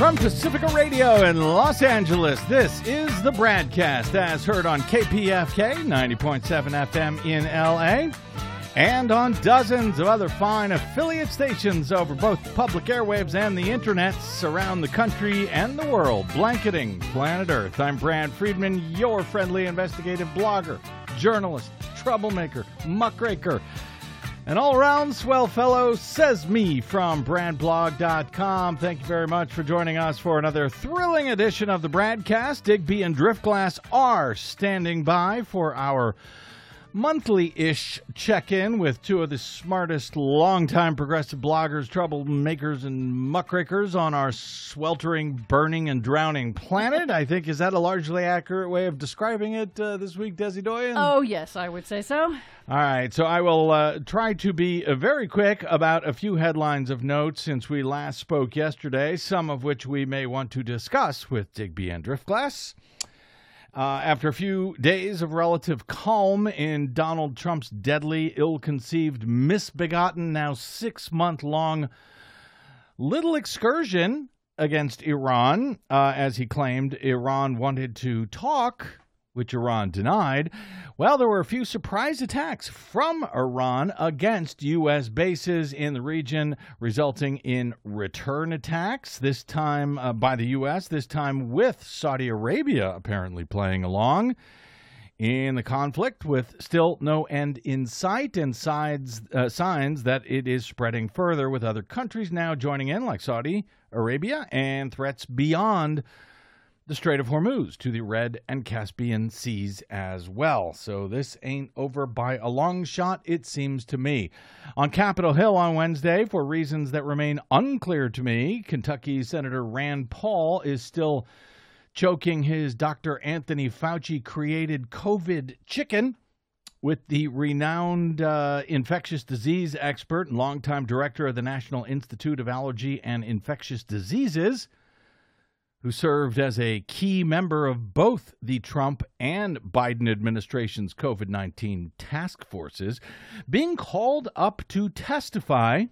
From Pacifica Radio in Los Angeles, this is the Bradcast, as heard on KPFK 90.7 FM in LA, and on dozens of other fine affiliate stations over both public airwaves and the internets around the country and the world, blanketing planet Earth. I'm Brad Friedman, your friendly investigative blogger, journalist, troublemaker, muckraker, an all-around swell fellow, says me, from BradBlog.com. Thank you very much for joining us for another thrilling edition of the Bradcast. Digby and Driftglass are standing by for our monthly-ish check-in with two of the smartest longtime progressive bloggers, troublemakers, and muckrakers on our sweltering, burning, and drowning planet. I think, is that a largely accurate way of describing it this week, Desi Doyen? Oh, yes, I would say so. All right, so I will try to be very quick about a few headlines of note since we last spoke yesterday, some of which we may want to discuss with Digby and Driftglass. After a few days of relative calm in Donald Trump's deadly, ill-conceived, misbegotten, now 6-month-long little excursion against Iran, as he claimed Iran wanted to talk, which Iran denied, well, there were a few surprise attacks from Iran against U.S. bases in the region, resulting in return attacks, this time by the U.S., this time with Saudi Arabia apparently playing along in the conflict, with still no end in sight and signs that it is spreading further, with other countries now joining in, like Saudi Arabia, and threats beyond the Strait of Hormuz to the Red and Caspian Seas as well. So this ain't over by a long shot, it seems to me. On Capitol Hill on Wednesday, for reasons that remain unclear to me, Kentucky Senator Rand Paul is still choking his Dr. Anthony Fauci-created COVID chicken with the renowned infectious disease expert and longtime director of the National Institute of Allergy and Infectious Diseases, who served as a key member of both the Trump and Biden administration's COVID-19 task forces, being called up to testify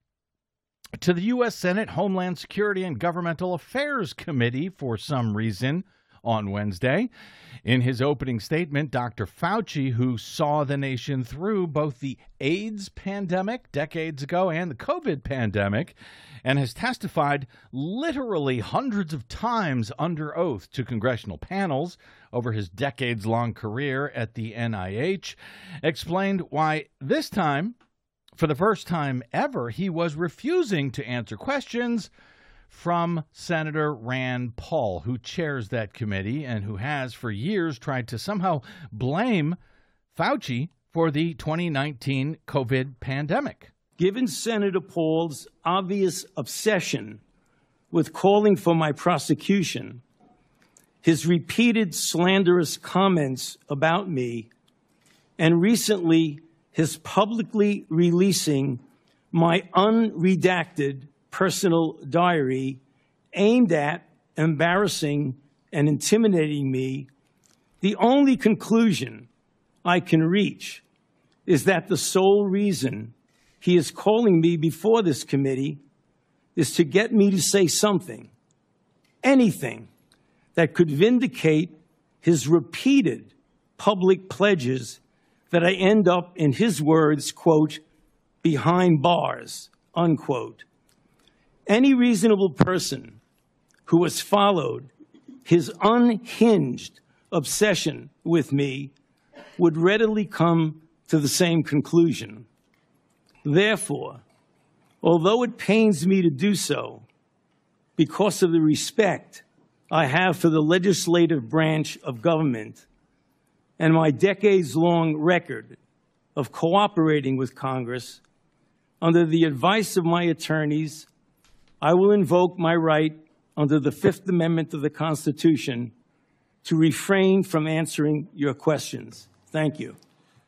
to the U.S. Senate Homeland Security and Governmental Affairs Committee for some reason on Wednesday. In his opening statement, Dr. Fauci, who saw the nation through both the AIDS pandemic decades ago and the COVID pandemic, and has testified literally hundreds of times under oath to congressional panels over his decades-long career at the NIH, explained why this time, for the first time ever, he was refusing to answer questions from Senator Rand Paul, who chairs that committee and who has for years tried to somehow blame Fauci for the 2019 COVID pandemic. Given Senator Paul's obvious obsession with calling for my prosecution, his repeated slanderous comments about me, and recently his publicly releasing my unredacted personal diary aimed at embarrassing and intimidating me, the only conclusion I can reach is that the sole reason he is calling me before this committee is to get me to say something, anything, that could vindicate his repeated public pledges that I end up, in his words, quote, behind bars, unquote. Any reasonable person who has followed his unhinged obsession with me would readily come to the same conclusion. Therefore, although it pains me to do so, because of the respect I have for the legislative branch of government and my decades-long record of cooperating with Congress, under the advice of my attorneys, I will invoke my right under the Fifth Amendment of the Constitution to refrain from answering your questions. Thank you.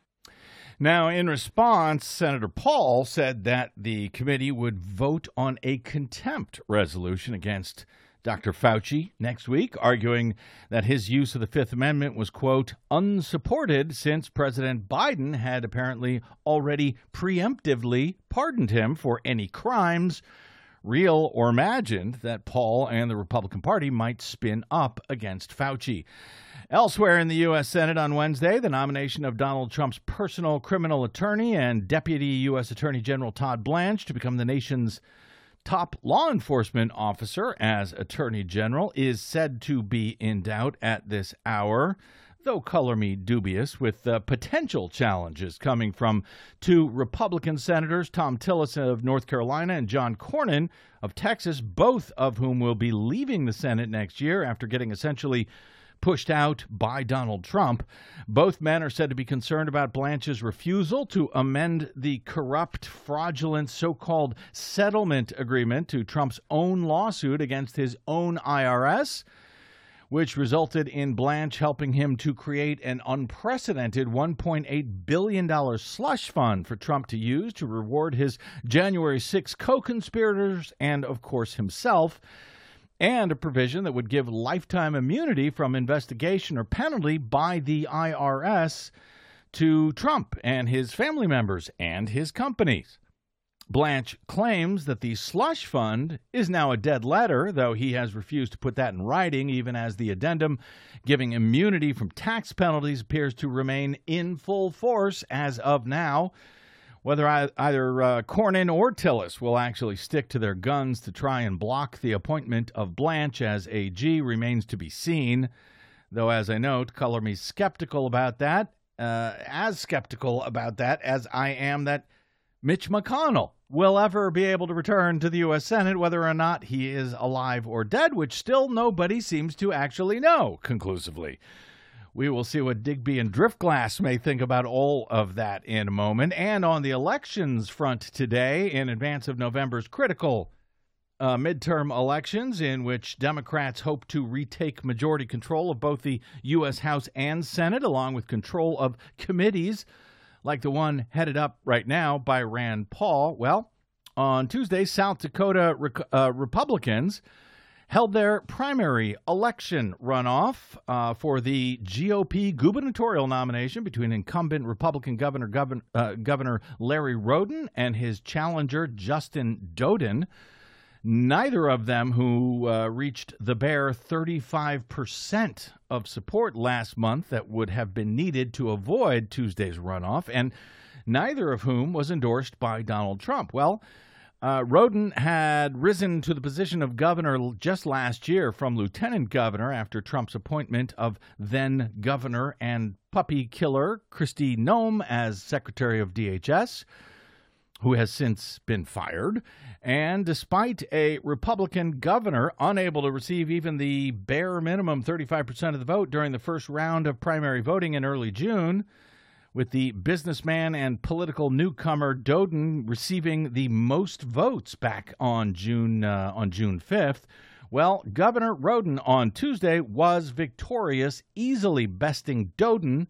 Now, in response, Senator Paul said that the committee would vote on a contempt resolution against Dr. Fauci next week, arguing that his use of the Fifth Amendment was, quote, unsupported since President Biden had apparently already preemptively pardoned him for any crimes real or imagined, that Paul and the Republican Party might spin up against Fauci. Elsewhere in the U.S. Senate on Wednesday, the nomination of Donald Trump's personal criminal attorney and Deputy U.S. Attorney General Todd Blanche to become the nation's top law enforcement officer as Attorney General is said to be in doubt at this hour, though color me dubious, with potential challenges coming from two Republican senators, Thom Tillis of North Carolina and John Cornyn of Texas, both of whom will be leaving the Senate next year after getting essentially pushed out by Donald Trump. Both men are said to be concerned about Blanche's refusal to amend the corrupt, fraudulent so-called settlement agreement to Trump's own lawsuit against his own IRS, which resulted in Blanche helping him to create an unprecedented $1.8 billion slush fund for Trump to use to reward his January 6 co-conspirators and, of course, himself, and a provision that would give lifetime immunity from investigation or penalty by the IRS to Trump and his family members and his companies. Blanche claims that the slush fund is now a dead letter, though he has refused to put that in writing, even as the addendum giving immunity from tax penalties appears to remain in full force as of now. Whether either Cornyn or Tillis will actually stick to their guns to try and block the appointment of Blanche as AG remains to be seen, though, as I note, color me skeptical about that, as skeptical about that as I am that Mitch McConnell will ever be able to return to the U.S. Senate, whether or not he is alive or dead, which still nobody seems to actually know conclusively. We will see what Digby and Driftglass may think about all of that in a moment. And on the elections front today, in advance of November's critical midterm elections, in which Democrats hope to retake majority control of both the U.S. House and Senate, along with control of committees like the one headed up right now by Rand Paul. Well, on Tuesday, South Dakota Republicans held their primary election runoff for the GOP gubernatorial nomination between incumbent Republican Governor Larry Roden and his challenger Justin Doden, neither of them who reached the bare 35% of support last month that would have been needed to avoid Tuesday's runoff, and neither of whom was endorsed by Donald Trump. Well, Roden had risen to the position of governor just last year from lieutenant governor after Trump's appointment of then governor and puppy killer Kristi Noem as secretary of DHS, who has since been fired. And despite a Republican governor unable to receive even the bare minimum 35% of the vote during the first round of primary voting in early June, with the businessman and political newcomer Doden receiving the most votes back on June 5th. Well, Governor Roden on Tuesday was victorious, easily besting Doden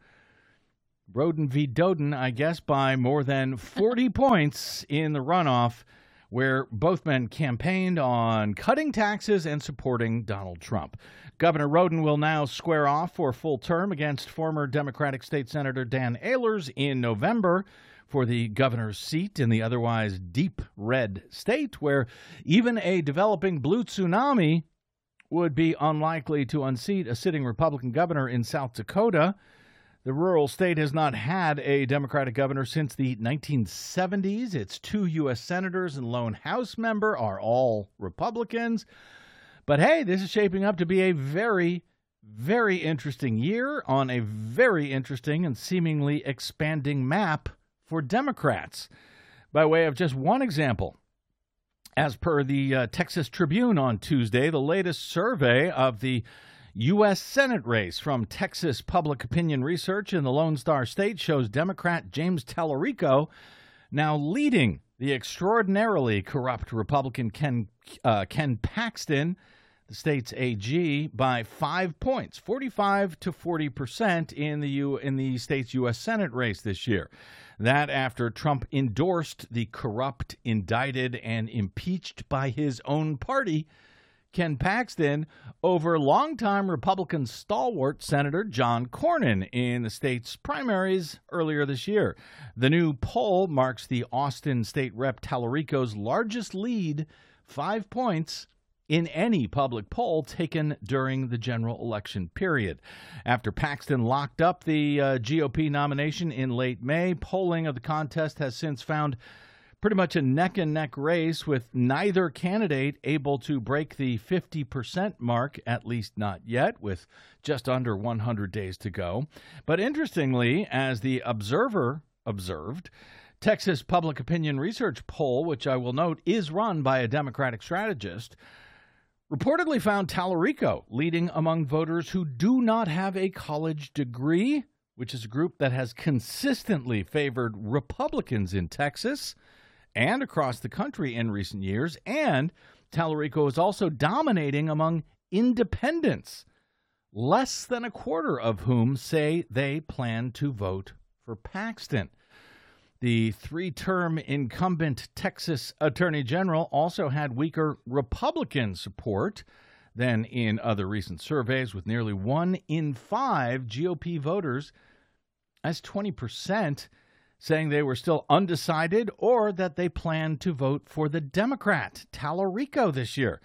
v. Doden, I guess, by more than 40 points in the runoff, where both men campaigned on cutting taxes and supporting Donald Trump. Governor Roden will now square off for a full term against former Democratic State Senator Dan Ehlers in November for the governor's seat in the otherwise deep red state, where even a developing blue tsunami would be unlikely to unseat a sitting Republican governor in South Dakota. The rural state has not had a Democratic governor since the 1970s. Its two U.S. senators and lone House member are all Republicans. But hey, this is shaping up to be a very, very interesting year on a very interesting and seemingly expanding map for Democrats. By way of just one example, as per the Texas Tribune on Tuesday, the latest survey of the U.S. Senate race from Texas Public Opinion Research in the Lone Star State shows Democrat James Tallarico now leading the extraordinarily corrupt Republican Ken Paxton, the state's AG, by 5 points, 45 to 40% in the state's U.S. Senate race this year. That after Trump endorsed the corrupt, indicted, and impeached by his own party Ken Paxton over longtime Republican stalwart Senator John Cornyn in the state's primaries earlier this year. The new poll marks the Austin State Rep. Tallarico's largest lead 5 points in any public poll taken during the general election period. After Paxton locked up the GOP nomination in late May, polling of the contest has since found pretty much a neck-and-neck race, with neither candidate able to break the 50% mark, at least not yet, with just under 100 days to go. But interestingly, as the Observer observed, Texas Public Opinion Research poll, which I will note is run by a Democratic strategist, reportedly found Tallarico leading among voters who do not have a college degree, which is a group that has consistently favored Republicans in Texas and across the country in recent years. And Tallarico is also dominating among independents, less than a quarter of whom say they plan to vote for Paxton. The 3-term incumbent Texas Attorney General also had weaker Republican support than in other recent surveys, with nearly 1 in 5 GOP voters, that's 20%, saying they were still undecided or that they planned to vote for the Democrat, Tallarico, this year.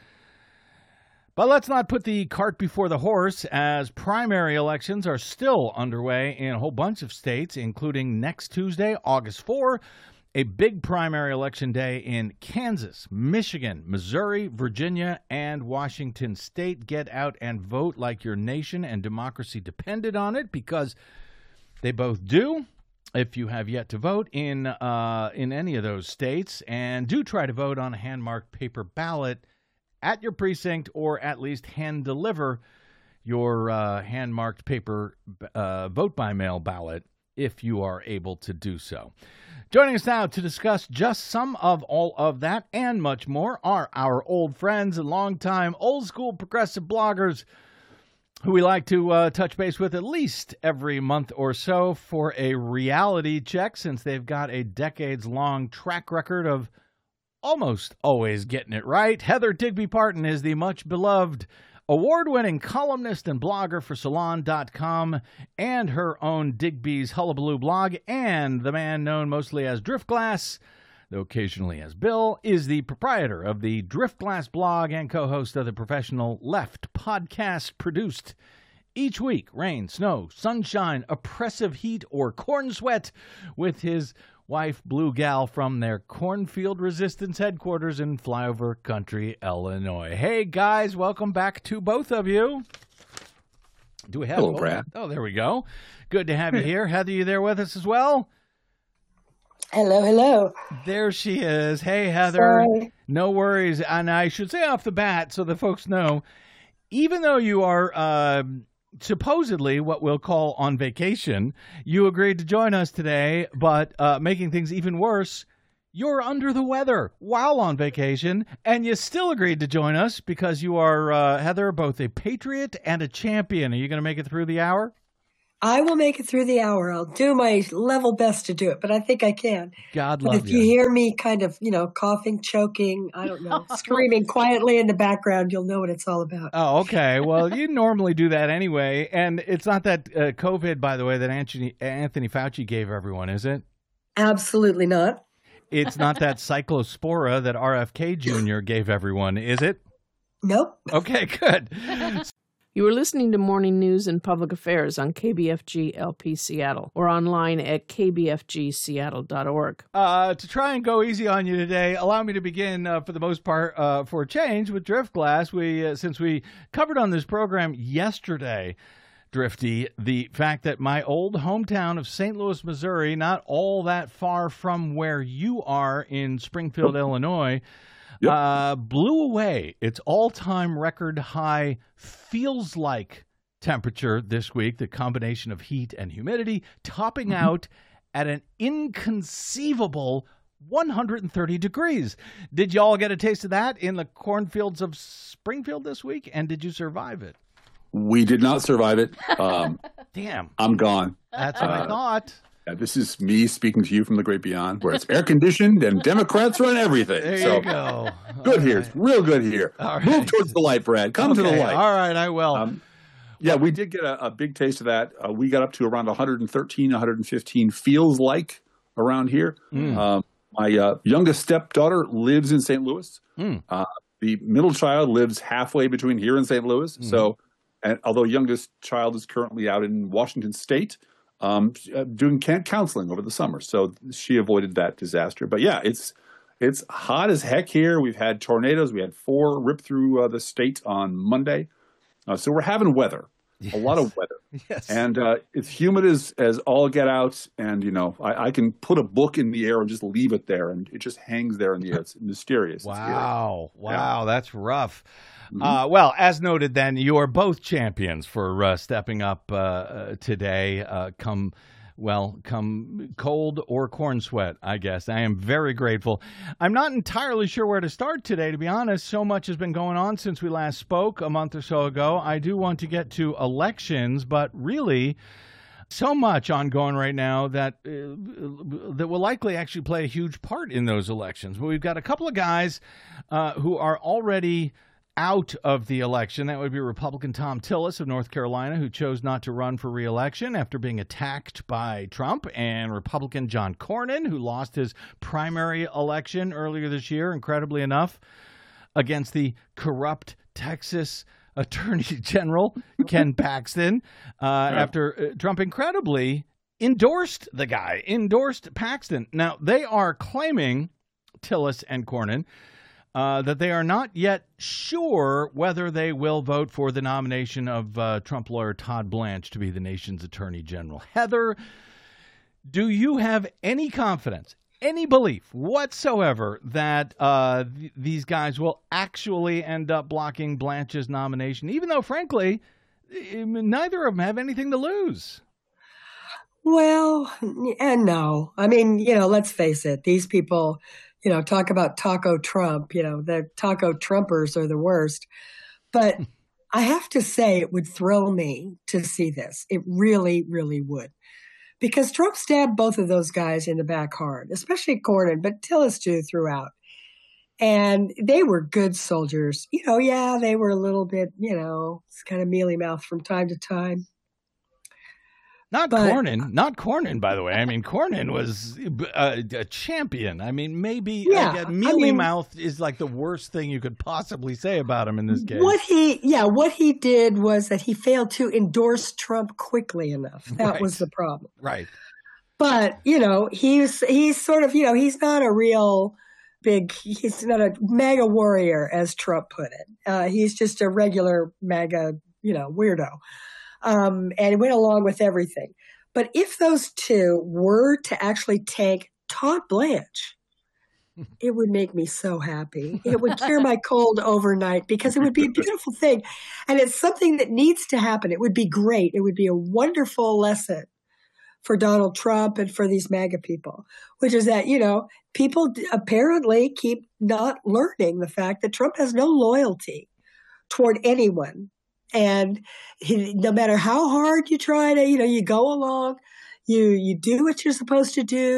But let's not put the cart before the horse, as primary elections are still underway in a whole bunch of states, including next Tuesday, August 4, a big primary election day in Kansas, Michigan, Missouri, Virginia, and Washington State. Get out and vote like your nation and democracy depended on it, because they both do. If you have yet to vote in any of those states, and do try to vote on a hand-marked paper ballot at your precinct, or at least hand deliver your hand-marked paper vote-by-mail ballot if you are able to do so. Joining us now to discuss just some of all of that and much more are our old friends and longtime old-school progressive bloggers who we like to touch base with at least every month or so for a reality check, since they've got a decades-long track record of almost always getting it right. Heather Digby Parton is the much-beloved award-winning columnist and blogger for Salon.com and her own Digby's Hullabaloo blog, and the man known mostly as Driftglass, though occasionally as Bill, is the proprietor of the Driftglass blog and co-host of the Professional Left podcast, produced each week, rain, snow, sunshine, oppressive heat, or corn sweat, with his wife, Blue Gal, from their Cornfield Resistance headquarters in Flyover Country, Illinois. Hey, guys, welcome back to both of you. Do we have? Hello, Brad. Oh, there we go. Good to have you here. Heather, you there with us as well? Hello, hello. There she is. Hey, Heather. Sorry. No worries. And I should say off the bat, so the folks know, even though you are supposedly what we'll call on vacation, you agreed to join us today, but making things even worse, you're under the weather while on vacation, and you still agreed to join us because you are, Heather, both a patriot and a champion. Are you going to make it through the hour? I will make it through the hour. I'll do my level best to do it, but I think I can. God But love if you hear me kind of, coughing, choking, I don't know, screaming quietly in the background, you'll know what it's all about. Oh, okay. Well, you normally do that anyway. And it's not that COVID, by the way, that Anthony Fauci gave everyone, is it? Absolutely not. It's not that cyclospora that RFK Jr. gave everyone, is it? Nope. Okay, good. You are listening to Morning News and Public Affairs on KBFG LP Seattle, or online at kbfgseattle.org. To try and go easy on you today, allow me to begin, for the most part, for a change, with Driftglass. Since we covered on this program yesterday, Drifty, the fact that my old hometown of St. Louis, Missouri, not all that far from where you are in Springfield, Illinois, blew away its all-time record high feels like temperature this week, the combination of heat and humidity, topping out at an inconceivable 130 degrees. Did y'all get a taste of that in the cornfields of Springfield this week, and did you survive it? We did not survive it. Damn. I'm gone. That's what I thought. This is me speaking to you from the great beyond, where it's air conditioned and Democrats run everything. There so you go. Good here. It's real good here. All right. Move towards the light, Brad. Come to the light. All right, I will. We did get a big taste of that. We got up to around 113, 115 feels like around here. My youngest stepdaughter lives in St. Louis. The middle child lives halfway between here and St. Louis. So, and although youngest child is currently out in Washington State, doing counseling over the summer. So she avoided that disaster. But yeah, it's hot as heck here. We've had tornadoes. We had 4 rip through the state on Monday. So we're having weather. A lot of weather. Yes. And it's humid as all get out. And, you know, I can put a book in the air and just leave it there. And it just hangs there in the air. It's mysterious. Wow. Wow. That's rough. Well, as noted, then, you are both champions for stepping up today. Come cold or corn sweat, I guess. I am very grateful. I'm not entirely sure where to start today, to be honest. So much has been going on since we last spoke a month or so ago. I do want to get to elections, but really so much ongoing right now that will likely actually play a huge part in those elections. But we've got a couple of guys who are already out of the election. That would be Republican Thom Tillis of North Carolina, who chose not to run for re-election after being attacked by Trump, and Republican John Cornyn, who lost his primary election earlier this year, incredibly enough, against the corrupt Texas Attorney General Ken Paxton, after Trump incredibly endorsed Paxton. Now, they are claiming, Tillis and Cornyn, that they are not yet sure whether they will vote for the nomination of Trump lawyer Todd Blanche to be the nation's attorney general. Heather, do you have any confidence, any belief whatsoever that these guys will actually end up blocking Blanche's nomination, even though, frankly, neither of them have anything to lose? Well, and no. I mean, you know, let's face it. These people, you know, talk about Taco Trump, you know, the Taco Trumpers are the worst. But I have to say it would thrill me to see this. It really, really would. Because Trump stabbed both of those guys in the back hard, especially Cornyn, but Tillis too throughout. And they were good soldiers. You know, yeah, they were a little bit, you know, kind of mealy-mouthed from time to time. Not Cornyn, by the way. I mean, Cornyn was a champion. I mean, maybe mealy-mouthed is like the worst thing you could possibly say about him in this case. What he did was that he failed to endorse Trump quickly enough. That was the problem. Right. But, you know, he's sort of, you know, he's not a real he's not a MAGA warrior, as Trump put it. He's just a regular MAGA, you know, weirdo. And it went along with everything. But if those two were to actually take Todd Blanche, it would make me so happy. It would cure my cold overnight because it would be a beautiful thing. And it's something that needs to happen. It would be great. It would be a wonderful lesson for Donald Trump and for these MAGA people, which is that, you know, people apparently keep not learning the fact that Trump has no loyalty toward anyone. And no matter how hard you try to, you know, you go along, you do what you're supposed to do.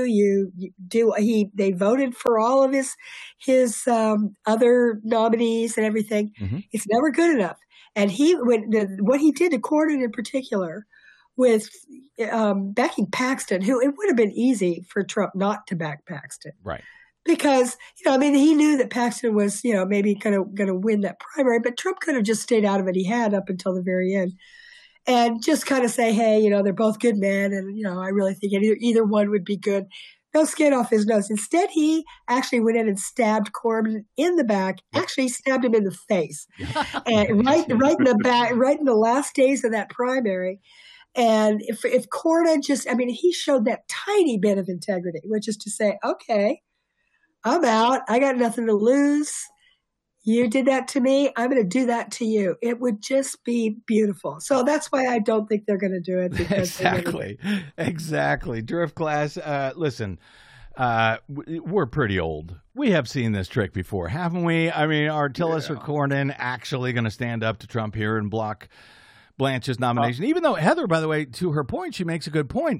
They voted for all of his other nominees and everything. Mm-hmm. It's never good enough. And what he did to Cornyn in particular with backing Paxton, who it would have been easy for Trump not to back Paxton. Right. Because, you know, I mean, he knew that Paxton was, you know, maybe going to win that primary, but Trump could have just stayed out of it. He had up until the very end and just kind of say, hey, you know, they're both good men. And, you know, I really think either one would be good. No skin off his nose. Instead, he actually went in and stabbed Cornyn in the back, actually stabbed him in the face. And right in the back, right in the last days of that primary. And if Cornyn just, I mean, he showed that tiny bit of integrity, which is to say, okay, I'm out. I got nothing to lose. You did that to me. I'm going to do that to you. It would just be beautiful. So that's why I don't think they're going to do it. Because Exactly. Drift Glass, listen, we're pretty old. We have seen this trick before, haven't we? I mean, are Tillis or Cornyn actually going to stand up to Trump here and block Blanche's nomination? Even though Heather, by the way, to her point, she makes a good point.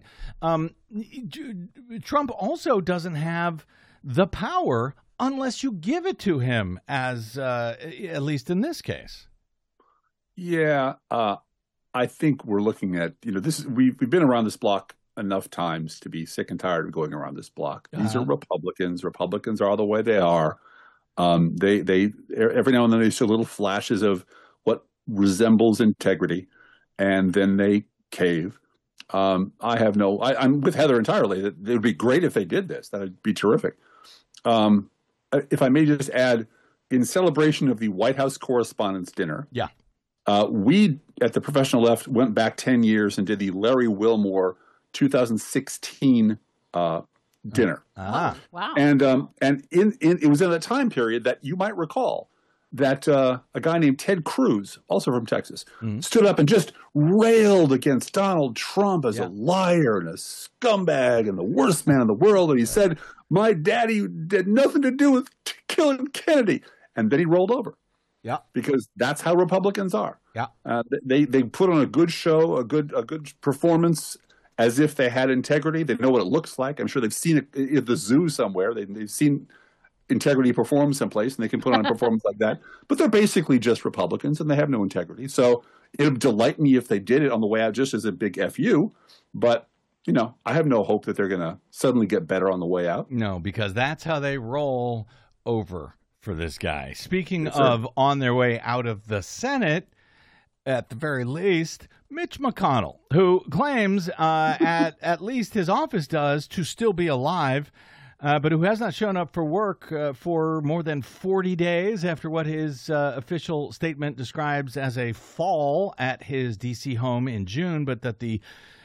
Trump also doesn't have the power unless you give it to him, as at least in this case. Yeah, I think we're looking at, you know, we've been around this block enough times to be sick and tired of going around this block. These are Republicans. Republicans are the way they are. They every now and then they show little flashes of what resembles integrity, and then they cave. I'm with Heather entirely. That it would be great if they did this. That would be terrific. If I may just add, in celebration of the White House Correspondents' Dinner, we at the Professional Left went back 10 years and did the Larry Wilmore 2016 dinner. Wow! And it was in a time period that you might recall that a guy named Ted Cruz, also from Texas, stood up and just railed against Donald Trump as a liar and a scumbag and the worst man in the world. And he said, my daddy had nothing to do with killing Kennedy. And then he rolled over. Yeah, because that's how Republicans are. Yeah, they put on a good show, a good performance, as if they had integrity. They know what it looks like. I'm sure they've seen it at the zoo somewhere. They've seen integrity perform someplace, and they can put on a performance like that. But they're basically just Republicans, and they have no integrity. So it would delight me if they did it on the way out, just as a big FU. But I have no hope that they're going to suddenly get better on the way out. No, because that's how they roll over for this guy. Speaking of on their way out of the Senate, at the very least, Mitch McConnell, who claims, at least his office does, to still be alive, but who has not shown up for work for more than 40 days after what his official statement describes as a fall at his D.C. home in June, but that the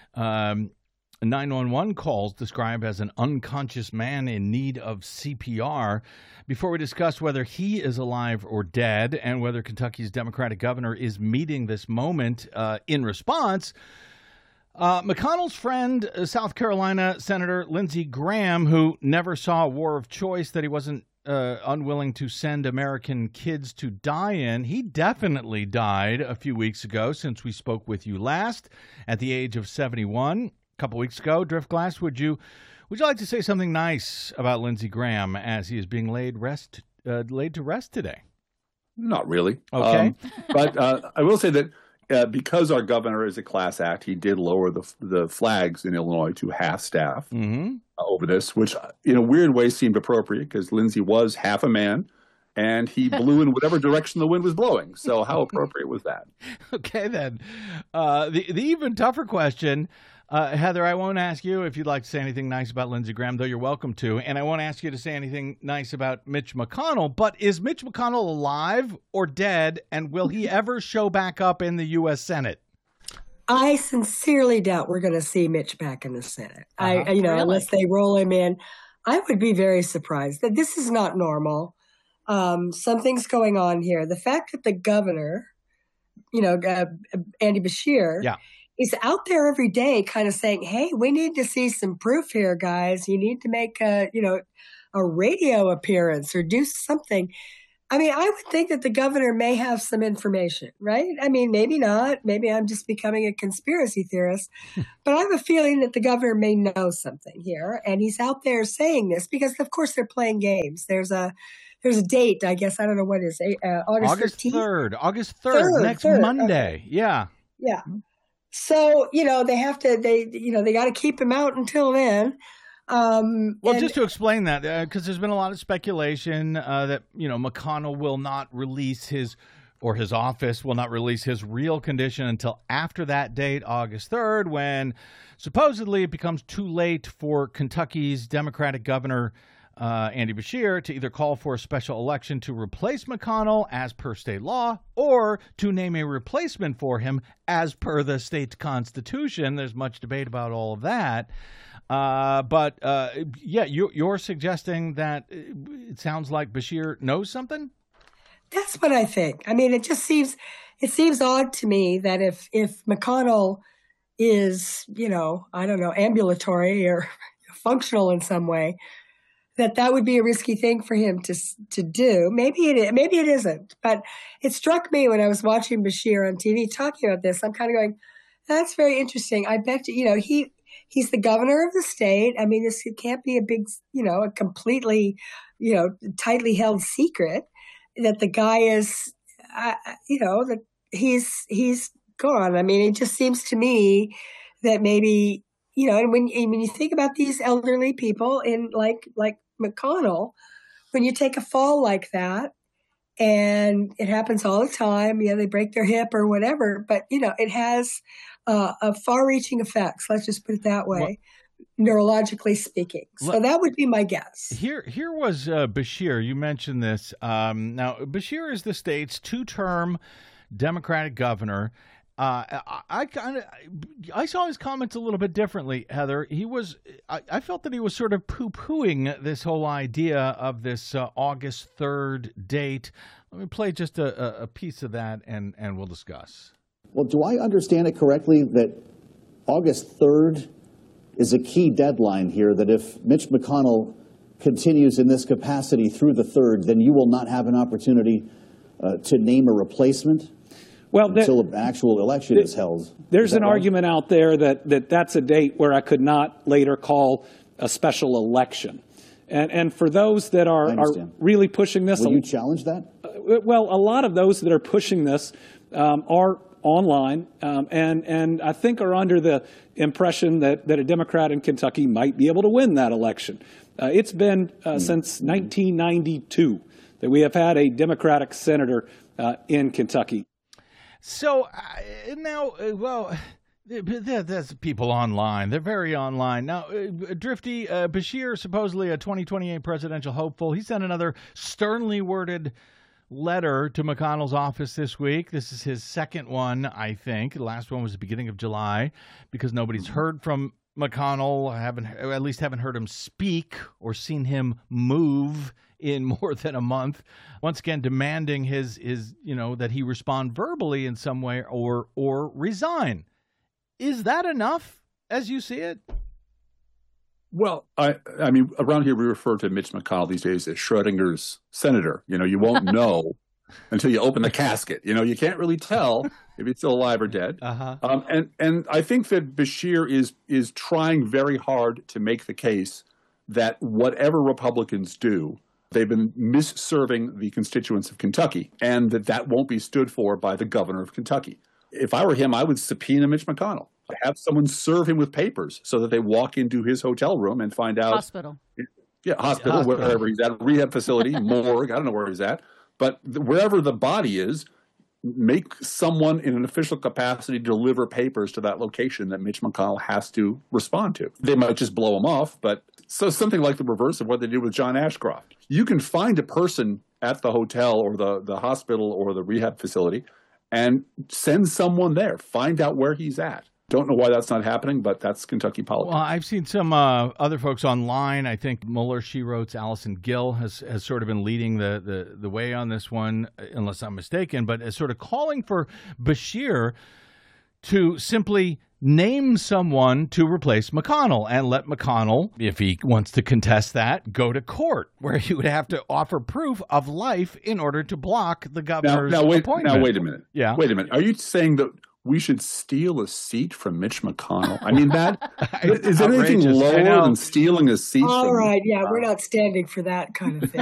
911 calls describe as an unconscious man in need of CPR. Before we discuss whether he is alive or dead and whether Kentucky's Democratic governor is meeting this moment in response, McConnell's friend, South Carolina Senator Lindsey Graham, who never saw a war of choice that he wasn't unwilling to send American kids to die in, he definitely died a few weeks ago since we spoke with you last at the age of 71. Couple weeks ago. Driftglass, would you like to say something nice about Lindsey Graham as he is being laid to rest today? Not really. Okay. But I will say that because our governor is a class act, he did lower the flags in Illinois to half staff over this, which in a weird way seemed appropriate because Lindsey was half a man and he blew in whatever direction the wind was blowing. So how appropriate was that? Okay, then. The even tougher question, Heather, I won't ask you if you'd like to say anything nice about Lindsey Graham, though you're welcome to, and I won't ask you to say anything nice about Mitch McConnell, but is Mitch McConnell alive or dead, and will he ever show back up in the U.S. Senate? I sincerely doubt we're going to see Mitch back in the Senate. Really? Unless they roll him in. I would be very surprised. That this is not normal. Something's going on here. The fact that the governor, Andy Beshear, he's out there every day kind of saying, hey, we need to see some proof here, guys. You need to make a radio appearance or do something. I mean, I would think that the governor may have some information, right? I mean, maybe not. Maybe I'm just becoming a conspiracy theorist. But I have a feeling that the governor may know something here. And he's out there saying this because, of course, they're playing games. There's a date, I guess. I don't know what it is. August 13th? August 3rd, next Monday. Okay. Yeah. Yeah. So, they got to keep him out until then. Just to explain that, because there's been a lot of speculation that, McConnell will not release his office will not release his real condition until after that date, August 3rd, when supposedly it becomes too late for Kentucky's Democratic governor, Andy Beshear, to either call for a special election to replace McConnell as per state law or to name a replacement for him as per the state constitution. There's much debate about all of that. But you're suggesting that it sounds like Beshear knows something? That's what I think. I mean, it seems odd to me that if McConnell is, ambulatory or functional in some way, that would be a risky thing for him to do. Maybe it isn't. But it struck me when I was watching Beshear on TV talking about this. I'm kind of going, that's very interesting. I bet he's the governor of the state. I mean, this can't be a big, a completely, tightly held secret that the guy is, that he's gone. I mean, it just seems to me that maybe, and when you think about these elderly people in like McConnell, when you take a fall like that, and it happens all the time, they break their hip or whatever, but it has a far-reaching effects. Let's just put it that way. Neurologically speaking. So that would be my guess. Here was Beshear. You mentioned this. Now, Beshear is the state's two-term Democratic governor. I saw his comments a little bit differently, Heather. I felt that he was sort of poo-pooing this whole idea of this August 3rd date. Let me play just a piece of that, and we'll discuss. Well, do I understand it correctly that August 3rd is a key deadline here, that if Mitch McConnell continues in this capacity through the 3rd, then you will not have an opportunity to name a replacement until an actual election is held? There's an argument out there that's a date where I could not later call a special election. And for those that are really pushing this... Will you challenge that? Well, a lot of those that are pushing this are online, and I think are under the impression that a Democrat in Kentucky might be able to win that election. It's been since 1992 that we have had a Democratic senator in Kentucky. So now, there's people online. They're very online. Now, Drifty, Beshear, supposedly a 2028 presidential hopeful, he sent another sternly worded letter to McConnell's office this week. This is his second one, I think. The last one was the beginning of July, because nobody's heard from McConnell, haven't heard him speak or seen him move in more than a month. Once again, demanding his that he respond verbally in some way or resign. Is that enough as you see it? Well, I mean, around here we refer to Mitch McConnell these days as Schrodinger's senator. You won't know until you open the casket. You can't really tell if he's still alive or dead. Uh-huh. And I think that Beshear is trying very hard to make the case that whatever Republicans do, they've been misserving the constituents of Kentucky, and that won't be stood for by the governor of Kentucky. If I were him, I would subpoena Mitch McConnell. Have someone serve him with papers so that they walk into his hotel room and find out. Hospital. Yeah, hospital, wherever he's at, rehab facility, morgue, I don't know where he's at. But wherever the body is, make someone in an official capacity deliver papers to that location that Mitch McConnell has to respond to. They might just blow him off, but so something like the reverse of what they did with John Ashcroft. You can find a person at the hotel or the hospital or the rehab facility and send someone there, find out where he's at. Don't know why that's not happening, but that's Kentucky politics. Well, I've seen some other folks online. I think Mueller, she wrote, Allison Gill has sort of been leading the way on this one, unless I'm mistaken, but is sort of calling for Beshear to simply name someone to replace McConnell and let McConnell, if he wants to contest that, go to court, where he would have to offer proof of life in order to block the governor's appointment. Now, wait a minute. Yeah. Wait a minute. Are you saying that we should steal a seat from Mitch McConnell? I mean, is there anything lower than stealing a seat? All right. Yeah, we're not standing for that kind of thing.